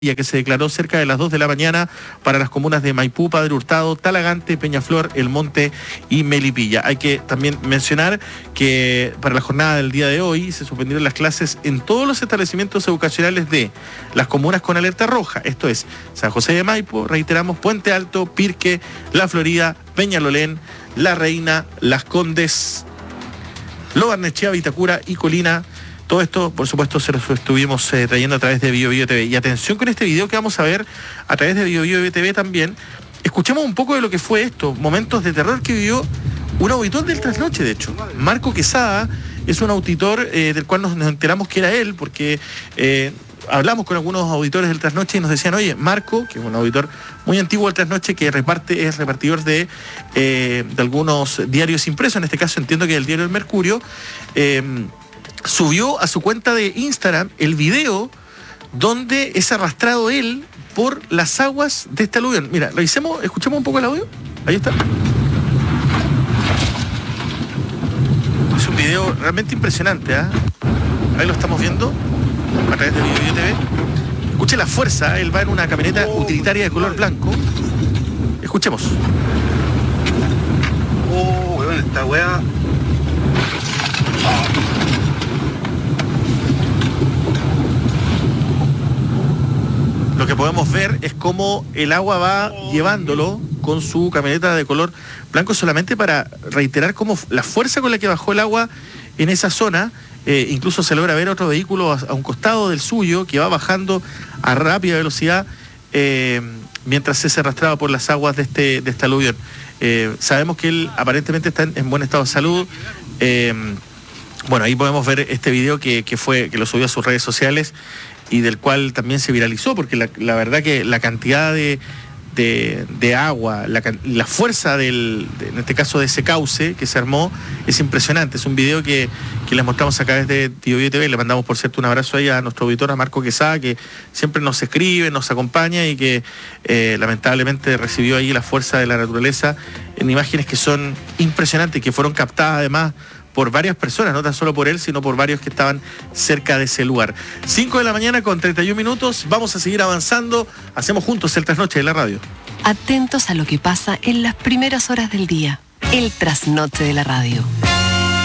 que se declaró cerca de las 2 de la mañana para las comunas de Maipú, Padre Hurtado, Talagante, Peñaflor, El Monte y Melipilla. Hay que también mencionar que para la jornada del día de hoy se suspendieron las clases en todos los establecimientos educacionales de las comunas con alerta roja, esto es San José de Maipo, reiteramos, Puente Alto, Pirque, La Florida, Peñalolén, La Reina, Las Condes, Lo Barnechea, Vitacura y Colina. Todo esto, por supuesto, se los estuvimos trayendo a través de BioBio TV. Y atención con este video que vamos a ver a través de BioBio TV también. Escuchemos un poco de lo que fue esto, momentos de terror que vivió un auditor del Trasnoche, de hecho. Marco Quesada es un auditor del cual nos enteramos que era él, porque hablamos con algunos auditores del Trasnoche y nos decían, oye, Marco, que es un auditor muy antiguo del Trasnoche, que es repartidor de algunos diarios impresos, en este caso entiendo que el diario El Mercurio, subió a su cuenta de Instagram el video donde es arrastrado él por las aguas de este aluvión. Mira, revisemos, escuchemos un poco el audio. Ahí está. Es un video realmente impresionante, ¿eh? Ahí lo estamos viendo a través de BioBio TV. Escuche la fuerza, él va en una camioneta utilitaria de color blanco. Escuchemos. Oh, weón, esta weá. Lo que podemos ver es cómo el agua va llevándolo con su camioneta de color blanco, solamente para reiterar cómo la fuerza con la que bajó el agua en esa zona. Incluso se logra ver otro vehículo a un costado del suyo que va bajando a rápida velocidad mientras es arrastrado por las aguas de este aluvión. Sabemos que él aparentemente está en buen estado de salud. Bueno, ahí podemos ver este video que lo subió a sus redes sociales y del cual también se viralizó, porque la verdad que la cantidad de agua, la fuerza en este caso de ese cauce que se armó es impresionante. Es un video que les mostramos a través de BioBio TV. Le mandamos, por cierto, un abrazo ahí a nuestro auditor, a Marco Quesada, que siempre nos escribe, nos acompaña y que lamentablemente recibió ahí la fuerza de la naturaleza en imágenes que son impresionantes y que fueron captadas además por varias personas, no tan solo por él, sino por varios que estaban cerca de ese lugar. 5 de la mañana con 31 minutos, vamos a seguir avanzando, hacemos juntos el Trasnoche de la radio. Atentos a lo que pasa en las primeras horas del día, el Trasnoche de la radio.